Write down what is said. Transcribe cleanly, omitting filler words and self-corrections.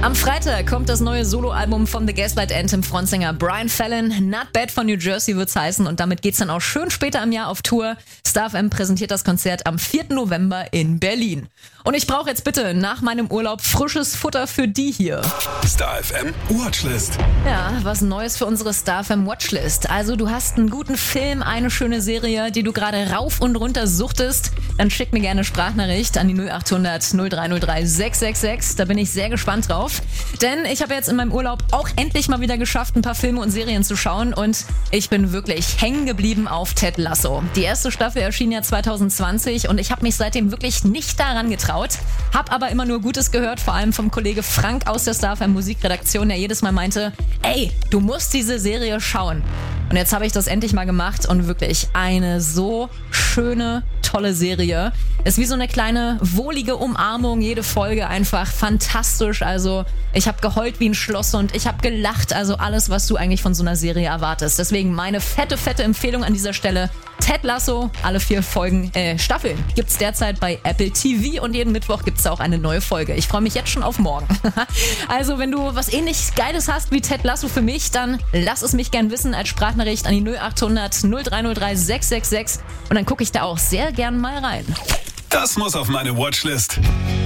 Am Freitag kommt das neue Soloalbum von The Gaslight Anthem Frontsänger Brian Fallon. Not Bad von New Jersey wird's heißen und damit geht's dann auch schön später im Jahr auf Tour. Star FM präsentiert das Konzert am 4. November in Berlin. Und ich brauche jetzt bitte nach meinem Urlaub frisches Futter für die hier. Star FM Watchlist. Ja, was Neues für unsere Star FM Watchlist. Also du hast einen guten Film, eine schöne Serie, die du gerade rauf und runter suchtest. Dann schick mir gerne Sprachnachricht an die 0800 0303 666. Da bin ich sehr gespannt drauf. Denn ich habe jetzt in meinem Urlaub auch endlich mal wieder geschafft, ein paar Filme und Serien zu schauen. Und ich bin wirklich hängen geblieben auf Ted Lasso. Die erste Staffel erschien ja 2020 und ich habe mich seitdem wirklich nicht daran getraut. Hab aber immer nur Gutes gehört, vor allem vom Kollege Frank aus der Star FM Musikredaktion, der jedes Mal meinte, ey, du musst diese Serie schauen. Und jetzt habe ich das endlich mal gemacht und wirklich eine so schöne, tolle Serie. Ist wie so eine kleine, wohlige Umarmung, jede Folge einfach fantastisch. Also ich habe geheult wie ein Schlosshund, ich habe gelacht, also alles, was du eigentlich von so einer Serie erwartest. Deswegen meine fette Empfehlung an dieser Stelle. Ted Lasso, alle 4 Staffeln gibt's derzeit bei Apple TV und jeden Mittwoch gibt's da auch eine neue Folge. Ich freue mich jetzt schon auf morgen. Also wenn du was ähnlich Geiles hast wie Ted Lasso für mich, dann lass es mich gern wissen als Sprachnachricht an die 0800 0303 666 und dann gucke ich da auch sehr gern mal rein. Das muss auf meine Watchlist.